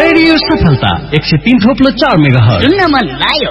Radio सफलता 103.4 megahertz सुन्न मन लाग्यो।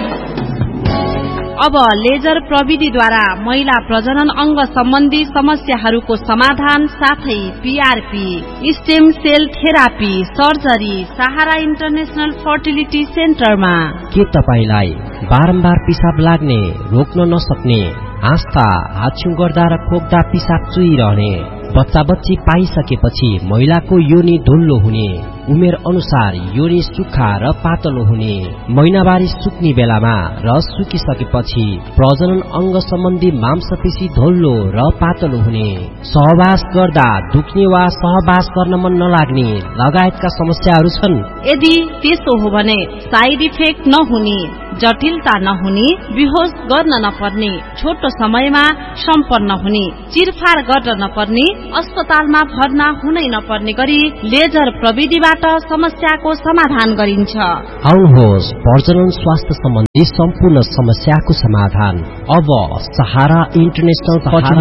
अब लेजर प्रविधिद्वारा महिला प्रजनन अंग सम्बन्धी समस्याहरूको समाधान साथै PRP, stem sale therapy, surgery सहारा इन्टरनेशनल फर्टिलिटी सेन्टरमा। के तपाईलाई बारम्बार पिसाब लाग्ने, रोक्न नसक्ने, हाँस्दा, हाछ्यु गर्दा र खोक्दा पिसाब चुइरहने, बच्चा बच्ची पाइसकेपछि महिलाको योनि धुल्लो हुने, उमेर अनुसार योनि सुक्खा र पातलो हुने, महिनावारी सुक्ने बेलामा र सुकिसकेपछि प्रजनन अंग सम्बन्धी मांसपेशी धुल्लो र पातलो हुने, सहवास गर्दा दुख्ने वा सहवास गर्न मन नलाग्ने लगायतका समस्याहरू छन्। यदि त्यसो हो भने साइड इफेक्ट नहुने, जटिलता नहुने, बेहोस गर्न नपर्ने, छोटो समयमा सम्पन्न हुने, चिरफार गर्न नपर्ने, अस्पतालमा भर्ना हुनै नपर्ने गरी लेजर प्रविधिबाट समस्याको समाधान गरिन्छ। आउनुहोस्, प्रजनन स्वास्थ्य सम्बन्धी सम्पूर्ण समस्याको समाधान अब सहारा इन्टरनेशनल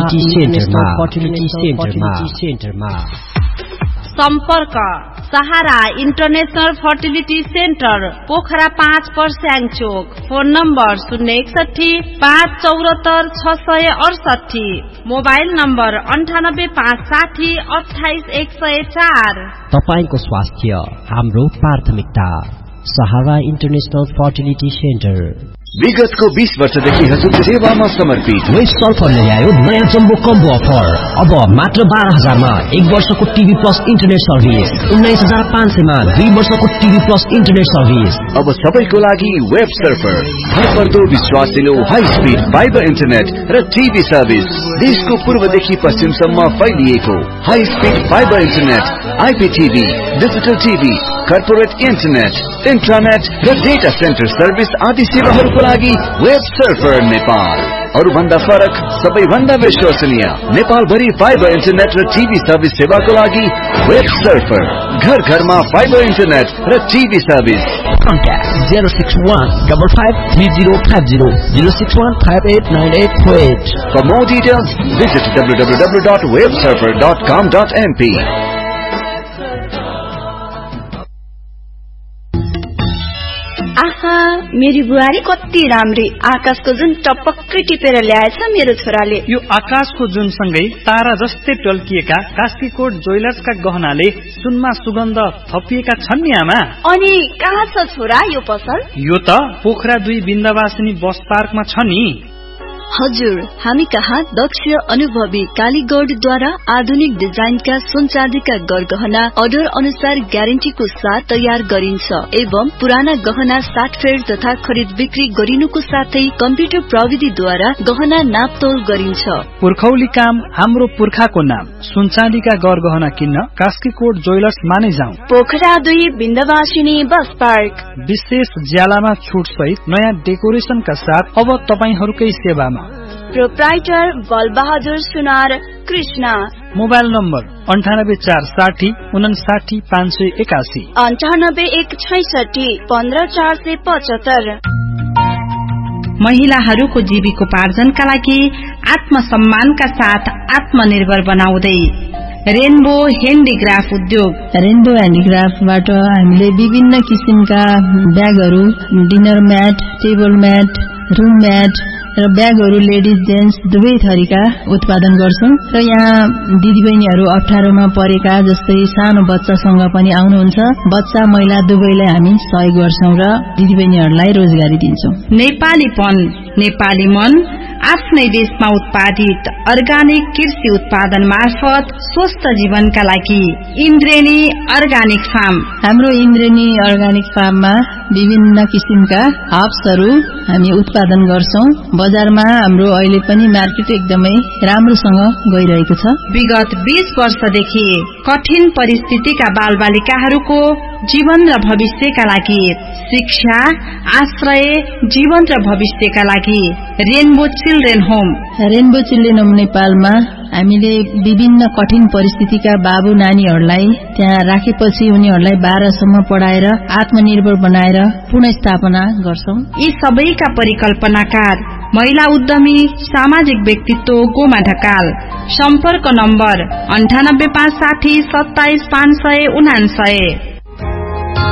फर्टिलिटी सेन्टरमा। सम्पर्क सहारा इन्टरनेशनल फर्टिलिटी सेन्टर, पोखरा 5 पर्स्याङ चोक। Phone number 061 574 668, mobile number 98 560 28 104। तपाईको स्वास्थ्य हाम्रो प्राथमिकता। सहारा इन्टरनेशनल फर्टिलिटी सेन्टर। विगतको 20 वर्षदेखि हजुरको सेवामा समर्पित वेस्ट सल्फरले ल्यायो नयाँ जम्बो कम्बो अफर। अब मात्र 12,000 मा 1 वर्षको टिभी प्लस इन्टरनेट सर्भिस, 19,500 मा 2 वर्षको टिभी प्लस इन्टरनेट सर्भिस। अब सबैको लागि वेब सर्फर, भरपर्दो विश्वासिलो हाई स्पिड फाइबर इन्टरनेट र टिभी सर्भिस। देशको पूर्वदेखि पश्चिमसम्म फैलिएको high speed fibre internet, आइपीटीभी, digital TV, corporate internet, internet र डेटा सेन्टर सर्भिस आदि सेवाहरूको लागि वेब सर्फर नेपाल। अरूभन्दा फरक, सबैभन्दा विश्वसनीय, नेपालभरि फाइबर इन्टरनेट र टिभी सर्भिस सेवाको लागि वेब सर्फर। घर घरमा फाइबर इन्टरनेट र TV service. Contact 061553050 061589848. For more details, visit www.websurfer.com.mp. आहा, मेरी बुहारी कति राम्री। आकाशको जुन टपक्कै टिपेर ल्याएछ मेरो छोराले। यो आकाशको जुन सँगै तारा जस्तै टल्किएका कास्कीकोट ज्वेलर्सका गहनाले सुनमा सुगन्ध थपिएका छन् नि आमा। अनि कहाँ छ छोरा यो पसल? यो त पोखरा 2 बिन्दवासिनी बस पार्कमा छ नि। हजुर, हामी कहाँ दक्ष अनुभवी कालीगौडद्वारा आधुनिक डिजाइनका सुन चाँदीका गरगहना अर्डर अनुसार ग्यारेन्टीको साथ तयार गरिन्छ एवं पुराना गहना साटफेर तथा खरिद बिक्री गरिनुको साथै कम्प्युटर प्रविधिद्वारा गहना नापतोल गरिन्छ। पुर्खौली काम हाम्रो पुर्खाको नाम। सुन चाँदीका गरगहना किन्न कास्कीकोट ज्वेलर्स माने जाउँ। Pokhara 2 Bindabasini bus park. विशेष ज्यालामा छुट सहित नयाँ डेकोरेशनका साथ अब तपाईहरूकै सेवामा। प्रोप्राइटर बलबहादुर सुनार कृष्ण। Mobile number 98460 59581 98166 15475। महिलाहरूको जीविकोपार्जनका लागि आत्मसम्मानका साथ आत्मनिर्भर बनाउँदै रेनबो ह्यान्डिक्राफ्ट उद्योग। रेनबो ह्यान्डिक्राफ्टबाट हामीले विभिन्न किसिमका ब्यागहरू, dinner mat, table mat, room mat र ब्यागहरू लेडिज जेन्ट्स दुवै थरीका उत्पादन गर्छौं र यहाँ दिदीबहिनीहरू अप्ठ्यारोमा परेका जस्तै सानो बच्चासँग पनि आउनुहुन्छ। बच्चा महिला दुवैलाई हामी सहयोग गर्छौं र दिदीबहिनीहरूलाई रोजगारी दिन्छौं। नेपालीपन, नेपाली मन, आफ्नै देशमा उत्पादित अर्गानिक कृषि उत्पादन मार्फत स्वस्थ जीवनका लागि इन्द्रेणी अर्गानिक फार्म। हाम्रो इन्द्रेणी अर्गानिक फार्ममा विभिन्न किसिमका हर्ब्सहरू हामी उत्पादन गर्छौं। बजारमा हाम्रो अहिले पनि मार्केट एकदमै राम्रोसँग गइरहेको छ। विगत 20 वर्षदेखि कठिन परिस्थितिका बालबालिकाहरूको जीवन र भविष्यका लागि शिक्षा, आश्रय, जीवन र भविष्यका लागि rainbow children home. Rainbow children home नेपालमा हामीले विभिन्न कठिन परिस्थितिका बाबु नानीहरूलाई त्यहाँ राखेपछि उनीहरूलाई 12 सम्म पढाएर आत्मनिर्भर बनाएर पुनर्स्थापना गर्छौं। यी सबैका परिकल्पनाकार महिला उद्यमी सामाजिक व्यक्तित्व गोमा ढकाल। सम्पर्क नम्बर 98560 27599।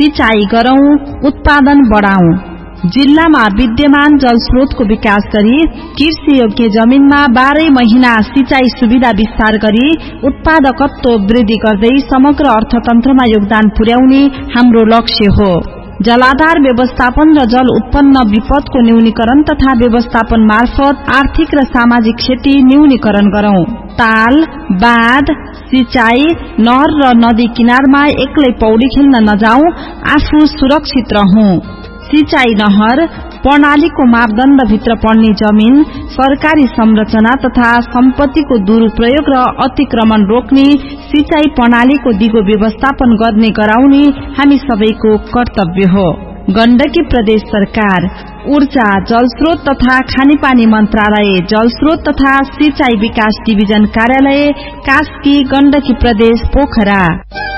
सिंचाई गरौं, उत्पादन बढाउँ। जिल्लामा विद्यमान जलस्रोतको विकास गरी कृषि योग्य जमिनमा 12 महिना सिंचाई सुविधा विस्तार गरी उत्पादकत्व वृद्धि गर्दै समग्र अर्थतन्त्रमा योगदान पुर्याउने हाम्रो लक्ष्य हो। जलाधार व्यवस्थापन र जल उत्पन्न विपदको न्यूनीकरण तथा व्यवस्थापन मार्फत आर्थिक र सामाजिक क्षति न्यूनीकरण गरौं। ताल, बाँध, सिंचाई, नहर र नदी किनारमा एक्लै पौडी खेल्न नजाऊ, आफू सुरक्षित रहौं। सिंचाई नहर प्रणालीको मापदण्ड भित्र पर्ने जमिन, सरकारी संरचना तथा सम्पत्तिको दुरूपयोग र अतिक्रमण रोक्ने, सिंचाई प्रणालीको दिगो व्यवस्थापन गर्ने गराउने हामी सबैको कर्तव्य हो। गण्डकी प्रदेश सरकार, ऊर्जा, जलस्रोत तथा खानेपानी मन्त्रालय, जलस्रोत तथा सिंचाई विकास डिभिजन कार्यालय, कास्की, गण्डकी प्रदेश, पोखरा।